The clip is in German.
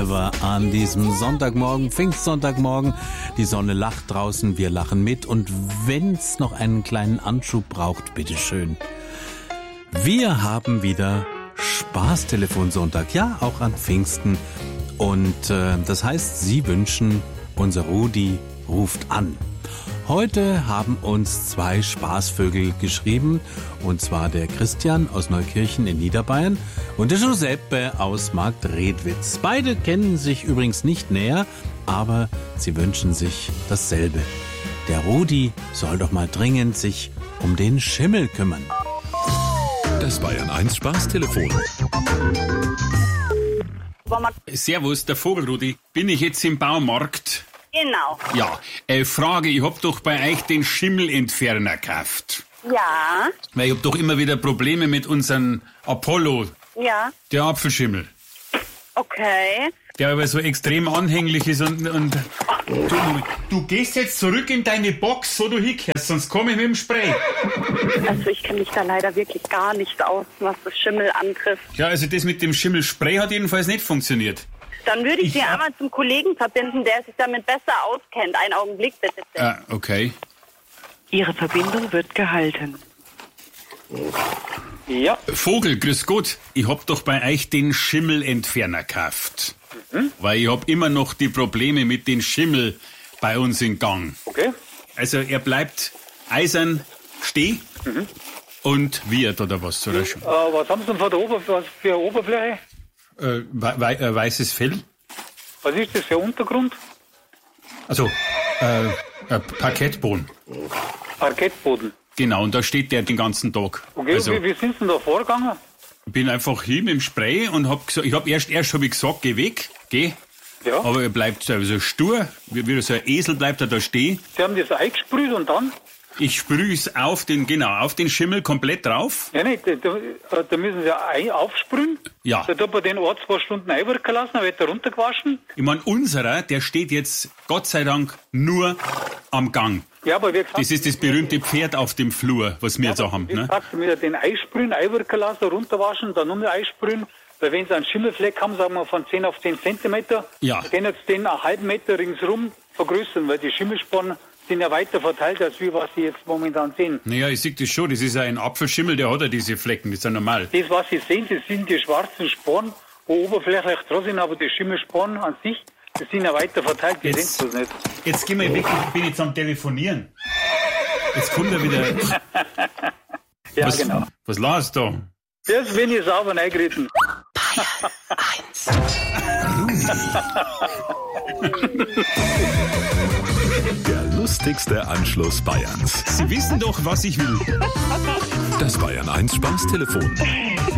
ever an diesem Sonntagmorgen, Pfingstsonntagmorgen. Die Sonne lacht draußen, wir lachen mit. Und wenn's noch einen kleinen Anschub braucht, bitteschön. Wir haben wieder Spaßtelefonsonntag, ja, auch an Pfingsten. Und das heißt, Sie wünschen, unser Rudi ruft an. Heute haben uns 2 Spaßvögel geschrieben, und zwar der Christian aus Neukirchen in Niederbayern und der Giuseppe aus Marktredwitz. Beide kennen sich übrigens nicht näher, aber sie wünschen sich dasselbe. Der Rudi soll doch mal dringend sich um den Schimmel kümmern. Das Bayern 1 Spaßtelefon. Servus, der Vogelrudi. Bin ich jetzt im Baumarkt? Genau. Ja, Frage, ich hab doch bei euch den Schimmelentferner gekauft. Ja. Weil ich hab doch immer wieder Probleme mit unserem Apollo, Ja. der Apfelschimmel. Okay. Der aber so extrem anhänglich ist und du gehst jetzt zurück in deine Box, wo du hingehörst, sonst komme ich mit dem Spray. Also ich kenne mich da leider wirklich gar nicht aus, was das Schimmel antrifft. Ja, also das mit dem Schimmelspray hat jedenfalls nicht funktioniert. Dann würde ich Sie einmal zum Kollegen verbinden, der sich damit besser auskennt. Einen Augenblick bitte. Okay. Ihre Verbindung wird gehalten. Ja. Vogel, grüß Gott. Ich hab doch bei euch den Schimmelentferner gekauft. Weil ich hab immer noch die Probleme mit den Schimmel bei uns in Gang. Okay. Also er bleibt eisern stehen und wird oder was? Oder schon? Was haben Sie denn was für eine Oberfläche? Weißes Fell. Was ist das für ein Untergrund? Also Parkettboden. Parkettboden. Genau, und da steht der den ganzen Tag. Okay, Also, wie sind Sie denn da vorgegangen? bin einfach hin mit dem Spray und hab gesagt, erst hab ich gesagt, geh weg, geh. Ja. Aber er bleibt so stur, wie so ein Esel bleibt er da stehen. Sie haben das eingesprüht und dann? Ich sprühe es auf den Schimmel komplett drauf. Ja, nicht, da müssen Sie aufsprühen. Ja. Da tut man den 2 Stunden einwirken lassen, dann wird er runtergewaschen. Ich meine, unserer, der steht jetzt Gott sei Dank nur am Gang. Ja, aber wie gesagt, Das ist das berühmte Pferd auf dem Flur, was wir da haben. wie Ne? gesagt, Sie müssen den einsprühen, einwirken lassen, runterwaschen, dann nochmal einsprühen. Weil wenn Sie einen Schimmelfleck haben, sagen wir von 10 auf 10 Zentimeter, Ja. dann können Sie den einen halben Meter ringsrum vergrößern, weil die Schimmelsporen sind ja weiter verteilt, als wir, was Sie jetzt momentan sehen. Naja, ich sehe das schon, das ist ja ein Apfelschimmel, der hat ja diese Flecken, das ist ja normal. Das, was Sie sehen, das sind die schwarzen Sporen, wo oberflächlich dran sind, aber die Schimmelsporen an sich, das sind ja weiter verteilt, die Jetzt- sehen das nicht. Jetzt gehen wir weg, ich bin jetzt am Telefonieren. Jetzt kommt er wieder. Ja, was, genau. Was las da? Jetzt bin ich sauber reingeritten. Der lustigste Anschluss Bayerns. Sie wissen doch, was ich will. Das Bayern 1 Spaßtelefon.